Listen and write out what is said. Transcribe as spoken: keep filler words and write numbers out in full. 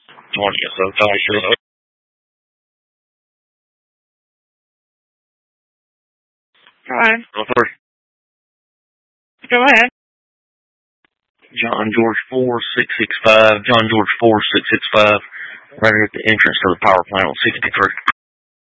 twentieth, okay, sure. Go ahead. Go first. Go ahead. John George four six six five, John George four six six five, right here at the entrance to the power plant on sixty-three.